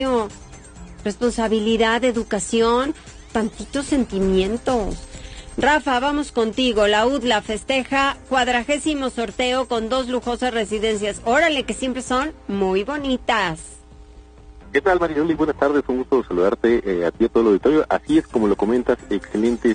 responsabilidad, educación, tantitos sentimientos. Rafa, vamos contigo. La UDLA festeja 40º sorteo con 2 lujosas residencias. Órale, que siempre son muy bonitas. ¿Qué tal, Mariloli? Buenas tardes, un gusto saludarte a ti y a todo el auditorio. Así es como lo comentas, excelentes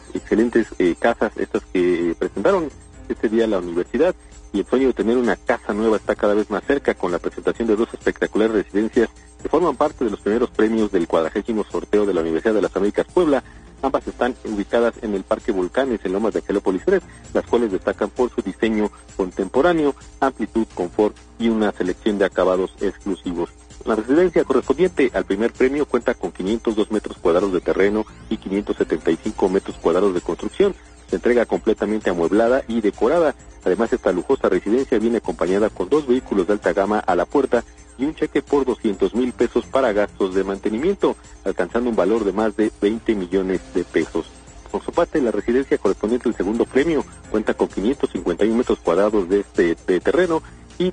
casas estas que presentaron este día la universidad, y el sueño de tener una casa nueva está cada vez más cerca con la presentación de 2 espectaculares residencias que forman parte de los primeros premios del 40º sorteo de la Universidad de las Américas Puebla. Ambas están ubicadas en el Parque Volcanes, en Lomas de Angelópolis 3, las cuales destacan por su diseño contemporáneo, amplitud, confort y una selección de acabados exclusivos. La residencia correspondiente al primer premio cuenta con 502 metros cuadrados de terreno y 575 metros cuadrados de construcción. Se entrega completamente amueblada y decorada. Además, esta lujosa residencia viene acompañada con 2 vehículos de alta gama a la puerta y un cheque por 200,000 pesos para gastos de mantenimiento, alcanzando un valor de más de 20 millones de pesos. Por su parte, la residencia correspondiente al segundo premio cuenta con 551 metros cuadrados de terreno y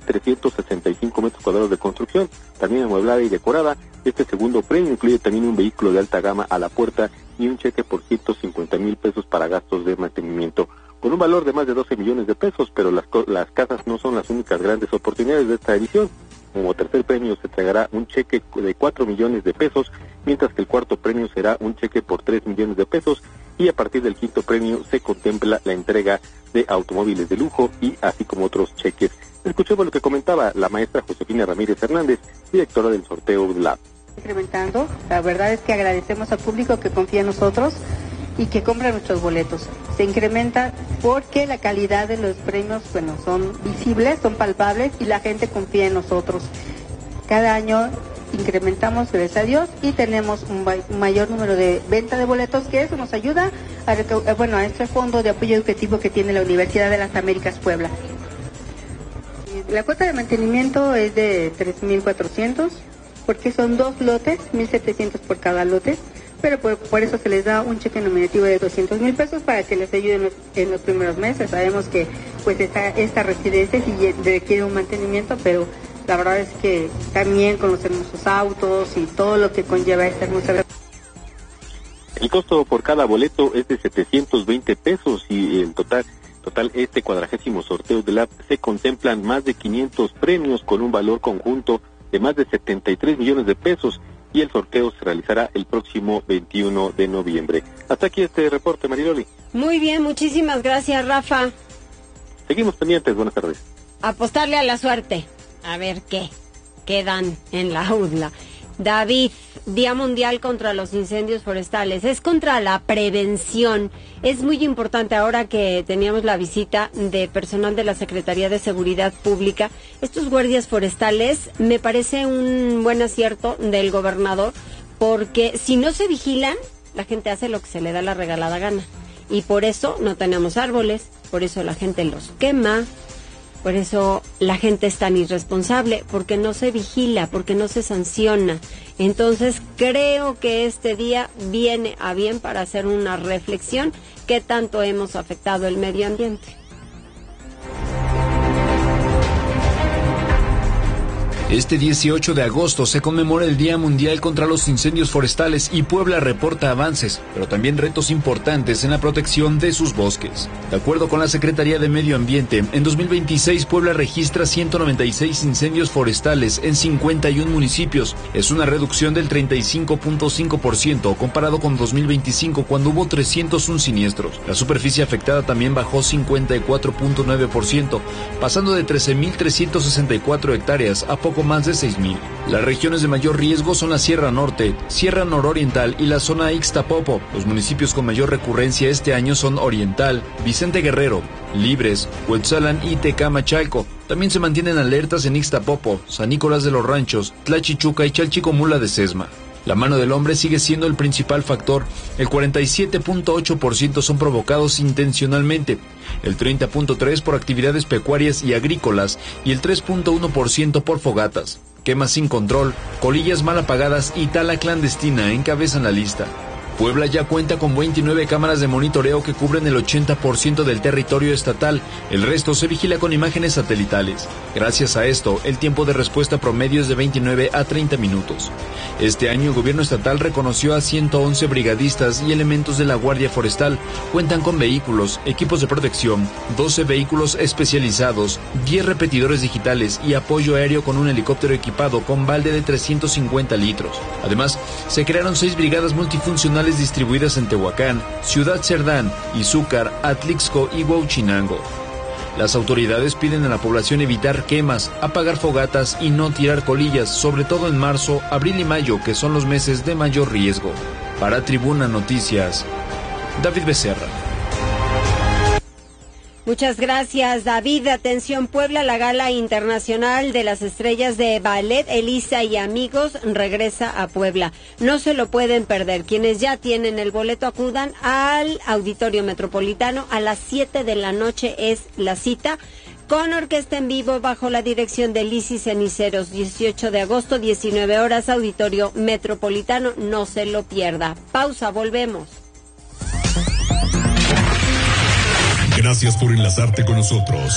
365 metros cuadrados de construcción, también amueblada y decorada. Este segundo premio incluye también un vehículo de alta gama a la puerta y un cheque por 150,000 pesos para gastos de mantenimiento, con un valor de más de 12 millones de pesos, pero las casas no son las únicas grandes oportunidades de esta edición. Como tercer premio se entregará un cheque de 4 millones de pesos, mientras que el cuarto premio será un cheque por 3 millones de pesos, y a partir del quinto premio se contempla la entrega de automóviles de lujo y así como otros cheques. Escuchemos lo que comentaba la maestra Josefina Ramírez Hernández, directora del sorteo Lab. Incrementando, la verdad es que agradecemos al público que confía en nosotros y que compra nuestros boletos. Se incrementa porque la calidad de los premios, son visibles, son palpables y la gente confía en nosotros. Cada año incrementamos, gracias a Dios, y tenemos un mayor número de venta de boletos, que eso nos ayuda a este fondo de apoyo educativo que tiene la Universidad de las Américas Puebla. La cuota de mantenimiento es de 3,400, porque son 2 lotes, 1,700 por cada lote, pero por eso se les da un cheque nominativo de 200,000 pesos para que les ayude en los primeros meses. Sabemos que esta residencia sí requiere un mantenimiento, pero la verdad es que también con los hermosos autos y todo lo que conlleva esta hermosa. El costo por cada boleto es de 720 pesos y el total este 40º sorteo de la se contemplan más de 500 premios con un valor conjunto de más de 73 millones de pesos, y el sorteo se realizará el próximo 21 de noviembre. Hasta aquí este reporte, Mariloli. Muy bien, muchísimas gracias, Rafa. Seguimos pendientes, buenas tardes. Apostarle a la suerte, a ver qué quedan en la UDLA. David, Día Mundial contra los Incendios Forestales. Es contra la prevención. Es muy importante ahora que teníamos la visita de personal de la Secretaría de Seguridad Pública. Estos guardias forestales me parece un buen acierto del gobernador, porque si no se vigilan, la gente hace lo que se le da la regalada gana. Y por eso no tenemos árboles, por eso la gente los quema. Por eso la gente es tan irresponsable, porque no se vigila, porque no se sanciona. Entonces creo que este día viene a bien para hacer una reflexión qué tanto hemos afectado el medio ambiente. Este 18 de agosto se conmemora el Día Mundial contra los Incendios Forestales y Puebla reporta avances, pero también retos importantes en la protección de sus bosques. De acuerdo con la Secretaría de Medio Ambiente, en 2026 Puebla registra 196 incendios forestales en 51 municipios. Es una reducción del 35.5% comparado con 2025, cuando hubo 301 siniestros. La superficie afectada también bajó 54.9%, pasando de 13.364 hectáreas a poco más de 6,000. Las regiones de mayor riesgo son la Sierra Norte, Sierra Nororiental y la zona Ixtapopo. Los municipios con mayor recurrencia este año son Oriental, Vicente Guerrero, Libres, Huetzalan y Tecamachalco. También se mantienen alertas en Ixtapopo, San Nicolás de los Ranchos, Tlachichuca y Chalchicomula de Sesma. La mano del hombre sigue siendo el principal factor. El 47.8% son provocados intencionalmente, el 30.3% por actividades pecuarias y agrícolas y el 3.1% por fogatas. Quemas sin control, colillas mal apagadas y tala clandestina encabezan la lista. Puebla ya cuenta con 29 cámaras de monitoreo que cubren el 80% del territorio estatal. El resto se vigila con imágenes satelitales. Gracias a esto, el tiempo de respuesta promedio es de 29 a 30 minutos. Este año el gobierno estatal reconoció a 111 brigadistas y elementos de la Guardia Forestal. Cuentan con vehículos, equipos de protección, 12 vehículos especializados, 10 repetidores digitales y apoyo aéreo con un helicóptero equipado con balde de 350 litros. Además, se crearon 6 brigadas multifuncionales distribuidas en Tehuacán, Ciudad Cerdán, Izúcar, Atlixco y Huauchinango. Las autoridades piden a la población evitar quemas, apagar fogatas y no tirar colillas, sobre todo en marzo, abril y mayo, que son los meses de mayor riesgo. Para Tribuna Noticias, David Becerra. Muchas gracias, David. Atención, Puebla, la Gala Internacional de las Estrellas de Ballet Elisa y Amigos regresa a Puebla. No se lo pueden perder. Quienes ya tienen el boleto acudan al Auditorio Metropolitano. A las 7 de la noche es la cita, con orquesta en vivo bajo la dirección de Lizzy Ceniceros. 18 de agosto, 19 horas, Auditorio Metropolitano. No se lo pierda. Pausa, volvemos. Gracias por enlazarte con nosotros.